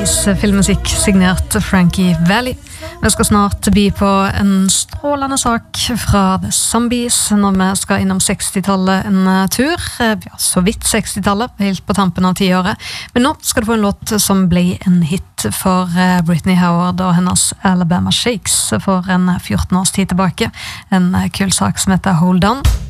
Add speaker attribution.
Speaker 1: Zombies, filmmusikk signert Frankie Valli. Vi skal snart by på en strålende sak fra The Zombies når vi skal innom 60-tallet en tur. Ja, så vidt 60-tallet, helt på tampen av 10-året. Men nå skal du få en låt som ble en hit for Britney Howard og hennes Alabama Shakes for en 14 års tid tilbake. En kul sak som heter Hold On.